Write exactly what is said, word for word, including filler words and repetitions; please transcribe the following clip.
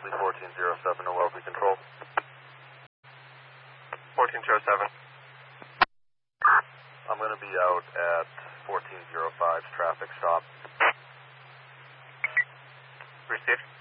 Leslie fourteen oh seven to Wellesley Control. fourteen oh seven. I'm going to be out at fourteen oh five's traffic stop. Received.